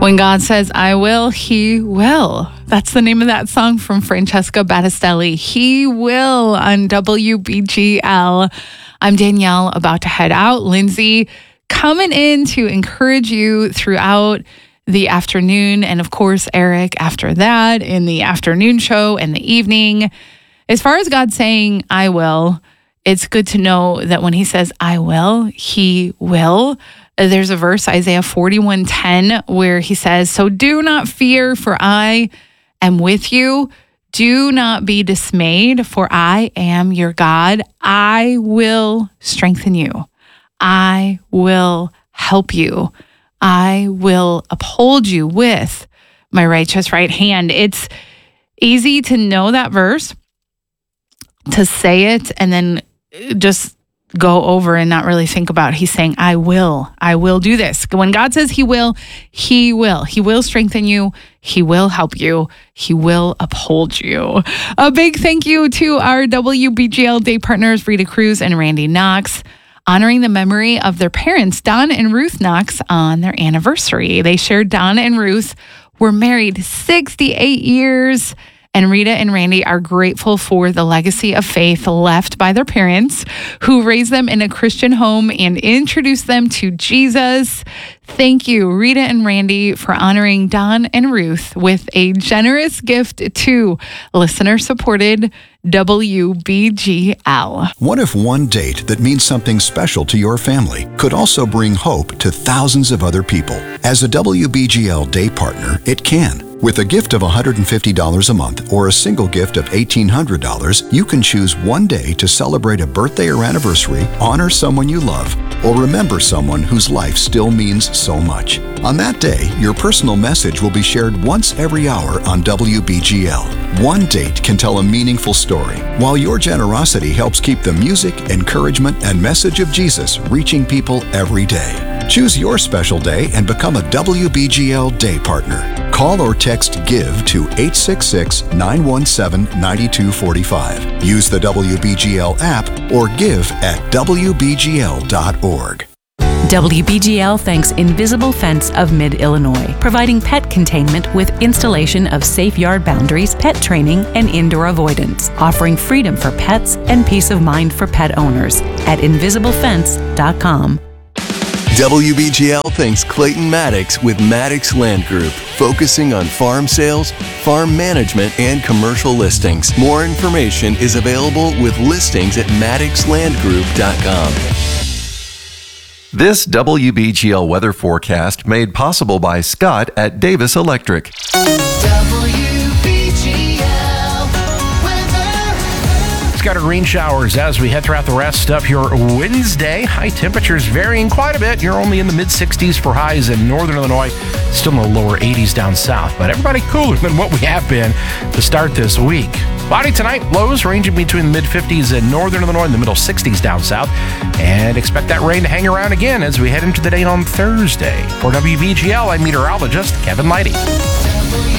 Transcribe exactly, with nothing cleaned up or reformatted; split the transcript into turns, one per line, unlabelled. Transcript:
When God says, I will, He will. That's the name of that song from Francesca Battistelli. He will on W B G L. I'm Danielle, about to head out. Lindsay coming in to encourage you throughout the afternoon. And of course, Eric after that in the afternoon show and the evening. As far as God saying, I will, it's good to know that when He says, I will, He will. There's a verse, Isaiah forty-one ten, where He says, so do not fear, for I am with you. Do not be dismayed, for I am your God. I will strengthen you. I will help you. I will uphold you with my righteous right hand. It's easy to know that verse, to say it, and then just go over and not really think about it. He's saying, I will, I will do this. When God says He will, He will. He will strengthen you. He will help you. He will uphold you. A big thank you to our W B G L day partners, Rita Cruz and Randy Knox, honoring the memory of their parents, Don and Ruth Knox, on their anniversary. They shared Don and Ruth were married sixty-eight years. And Rita and Randy are grateful for the legacy of faith left by their parents, who raised them in a Christian home and introduced them to Jesus. Thank you, Rita and Randy, for honoring Don and Ruth with a generous gift to listener-supported W B G L.
What if one date that means something special to your family could also bring hope to thousands of other people? As a W B G L day partner, it can. With a gift of one hundred fifty dollars a month or a single gift of eighteen hundred dollars, you can choose one day to celebrate a birthday or anniversary, honor someone you love, or remember someone whose life still means so much. On that day, your personal message will be shared once every hour on W B G L. One date can tell a meaningful story, while your generosity helps keep the music, encouragement, and message of Jesus reaching people every day. Choose your special day and become a W B G L day partner. Call or text GIVE to eight six six, nine one seven, nine two four five. Use the W B G L app or give at W B G L dot org.
W B G L thanks Invisible Fence of Mid-Illinois, providing pet containment with installation of safe yard boundaries, pet training, and indoor avoidance, offering freedom for pets and peace of mind for pet owners at invisible fence dot com.
W B G L thanks Clayton Maddox with Maddox Land Group, focusing on farm sales, farm management, and commercial listings. More information is available with listings at maddox land group dot com.
This W B G L weather forecast made possible by Scott at Davis Electric.
Scattered rain showers as we head throughout the rest of your Wednesday. High temperatures varying quite a bit. You're only in the mid sixties for highs in northern Illinois, still in the lower eighties down south, but everybody cooler than what we have been to start this week. Cloudy tonight, lows ranging between the mid fifties in northern Illinois and the middle sixties down south, and expect that rain to hang around again as we head into the day on Thursday. For W B G L, I'm meteorologist Kevin Leidy.